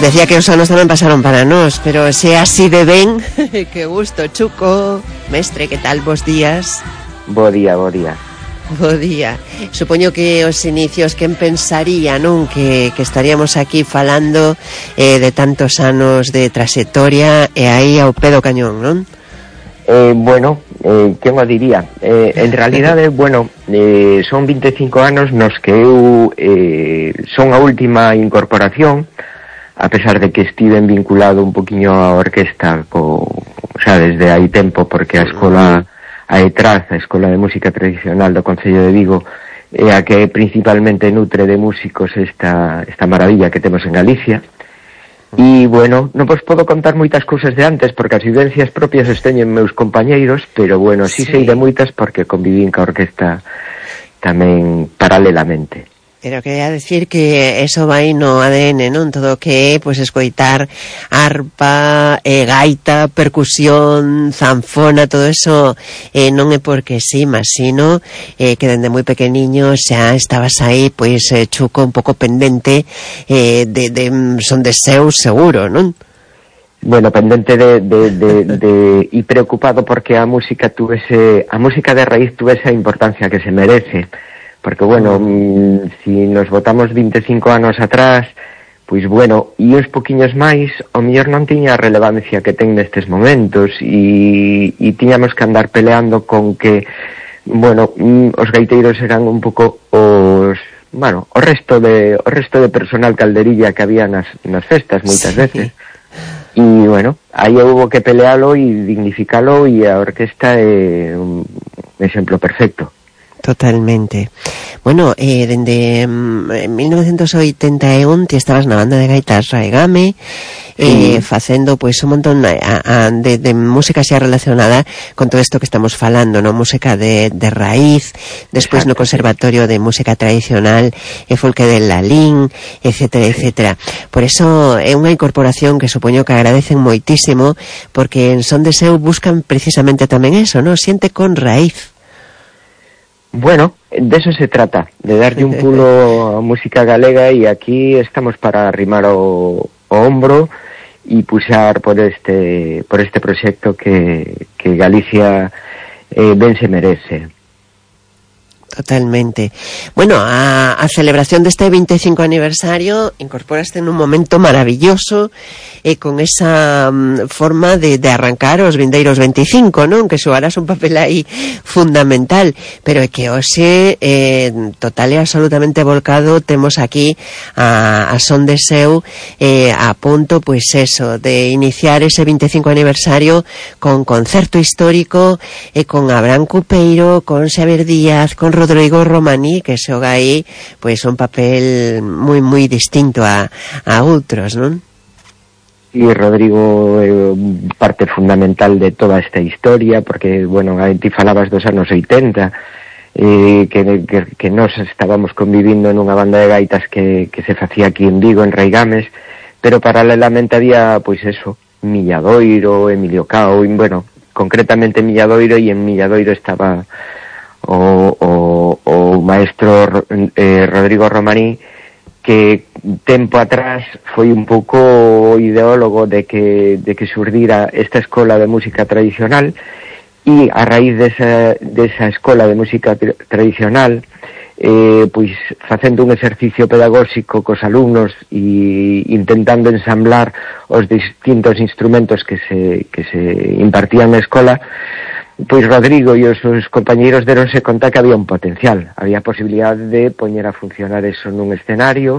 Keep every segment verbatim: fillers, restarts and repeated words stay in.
decía que os anos tamén pasaron para nós, pero se así de ben, que gusto, Chuco, mestre, que tal, bos días? Bo día, bo día. Bo día. Supoño que os inicios, quen pensaría, non, que, que estaríamos aquí falando eh, de tantos anos de trayectoria e aí ao pé do cañón, non? Eh, bueno, eh, quen o diría? Eh, en realidade, bueno, eh, son vinte e cinco anos nos que eu eh, son a última incorporación, a pesar de que estiven vinculado un poquinho á orquesta, co, o sea, desde hai tempo, porque a escola, a ETRAZ, a Escola de Música Tradicional do Concello de Vigo, é a que principalmente nutre de músicos esta, esta maravilla que temos en Galicia. E, bueno, non vos podo contar moitas cousas de antes, porque as vivencias propias as teñen meus compañeiros, pero, bueno, sí, sí sei de moitas porque convivín ca orquesta tamén paralelamente. Pero quería decir que eso vai no A D N, non? Todo o que é, pois, escoitar arpa, eh, gaita, percusión, zanfona, todo eso eh, non é porque sí, mas sino eh, que dende moi pequeniño xa estabas aí, pois, eh, Chuco, un pouco pendente eh, de, de son de seu seguro, non? Bueno, pendente de, de, de, de e preocupado porque a música tuvese, a música de raíz tuvese a importancia que se merece. Porque, bueno, mm, si nos botamos vinte e cinco anos atrás, pois, bueno, e uns poquiños máis, o mellor non tiña a relevancia que ten nestes momentos, e, e tiñamos que andar peleando con que, bueno, mm, os gaiteiros eran un pouco os, bueno, o resto de o resto de personal calderilla que había nas, nas festas moitas sí. veces. E, bueno, aí houbo que pelealo e dignificalo, e a orquesta é un exemplo perfecto. Totalmente. Bueno, eh, dende mm, mil novecientos oitenta e un ti estabas na banda de gaitas Raigame, eh, sí. facendo pois un montón a, a, de, de música xa relacionada con todo isto que estamos falando, no? Música de, de raíz, despois no Conservatorio de Música Tradicional e Folque de Lalín, etcétera, sí. etcétera. Por eso é unha incorporación que supoño que agradecen moitísimo, porque en Son de Seu buscan precisamente tamén eso, no? Xente con raíz. Bueno, de eso se trata, de darlle un pulo a música galega, e aquí estamos para arrimar o, o hombro e puxar por este por este proxecto que, que Galicia eh, ben se merece. Totalmente. Bueno, a, a celebración deste vinte e cinco aniversario incorporaste en un momento maravilloso e eh, con esa um, forma de, de arrancar os vindeiros vinte e cinco, non? Que xogarás un papel aí fundamental, pero é que hoxe eh, total e absolutamente volcado temos aquí a, a Son de Seu eh, a punto, pois eso, de iniciar ese vinte e cinco aniversario con concerto histórico e eh, con Abraham Cupeiro, con Xavier Díaz, con Rodrigo Romaní, que xoga aí pois un papel moi moi distinto a, a outros, non? Sí, Rodrigo é eh, parte fundamental de toda esta historia, porque, bueno, ti falabas dos anos oitenta, eh, que, que, que nós estábamos convivindo nunha banda de gaitas que, que se facía aquí en Vigo, en Raigames, pero paralelamente había, pois eso, Milladoiro, Emilio Cao, e, bueno, concretamente Milladoiro, e en Milladoiro estaba o, o, o maestro eh, Rodrigo Romaní, que tempo atrás foi un pouco o ideólogo de que, de que xurdira esta escola de música tradicional, e a raíz desa, desa escola de música tra tradicional, eh, pois facendo un exercicio pedagóxico cos alumnos e intentando ensamblar os distintos instrumentos que se, que se impartían na escola, pois Rodrigo e os seus compañeiros deronse conta que había un potencial, había posibilidade de poñer a funcionar eso nun escenario,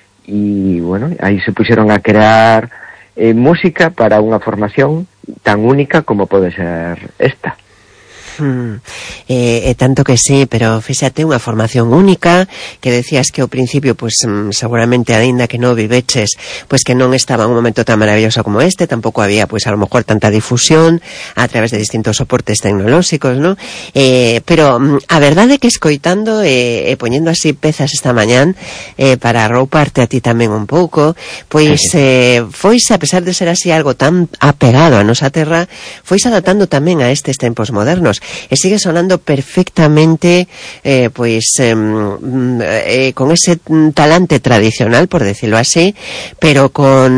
e, bueno, aí se puxeron a crear eh, música para unha formación tan única como pode ser esta. Hmm. Eh, eh, tanto que sí, pero fíxate, unha formación única, que decías que ao principio, pues seguramente aínda que non viveches, pues que non estaba un momento tan maravilloso como este, tampouco había, pues a lo mejor tanta difusión a través de distintos soportes tecnolóxicos, ¿no? Eh, pero a verdade é que escoitando e eh, eh, poñendo así pezas esta mañán eh, para rouparte a ti tamén un pouco, pois eh, foise, a pesar de ser así algo tan apegado a nosa terra, foise adaptando tamén a estes tempos modernos. E sigue sonando perfectamente eh, pois eh, eh, con ese talante tradicional, por decirlo así, pero con